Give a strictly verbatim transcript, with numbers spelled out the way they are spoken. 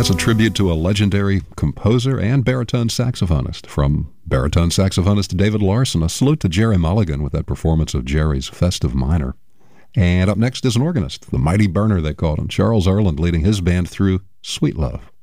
That's a tribute to a legendary composer and baritone saxophonist. From baritone saxophonist David Larson, a salute to Jerry Mulligan with that performance of Jerry's Festive Minor. And up next is an organist, the Mighty Burner they called him, Charles Earland, leading his band through Sweet Love.